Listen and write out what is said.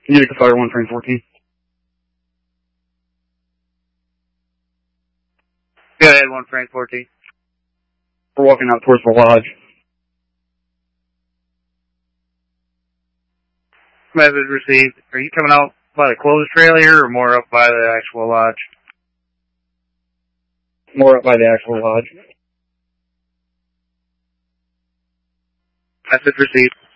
Utica Fire 1, frame 14. Go ahead, 1, frame 14. We're walking out towards the lodge. Message received. Are you coming out by the closed trailer or more up by the actual lodge? More up by the actual lodge. Message received.